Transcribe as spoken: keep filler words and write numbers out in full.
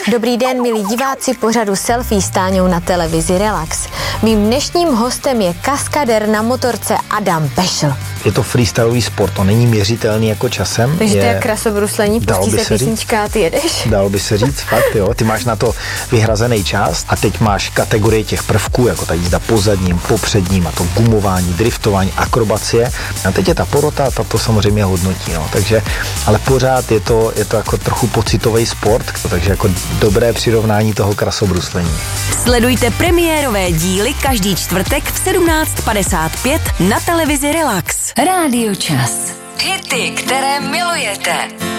Dobrý den, milí diváci pořadu Selfie s Táňou na televizi Relax. Mým dnešním hostem je kaskadér na motorce Adam Pešl. Je to freestylový sport, to není měřitelný jako časem. Takže je... to je jak krasobruslení, pustí se písnička a ty jedeš. Dalo by se říct, fakt jo. Ty máš na to vyhrazený čas a teď máš kategorie těch prvků, jako ta jízda po zadním, popředním a to gumování, driftování, akrobacie. A teď je ta porota, ta to samozřejmě hodnotí, no. Takže, ale pořád je to, je to jako trochu pocitový sport, takže jako dobré přirovnání toho krasobruslení. Sledujte premiérové díly každý čtvrtek v sedmnáct padesát pět na televizi Relax. Rádio Čas. Hity, které milujete.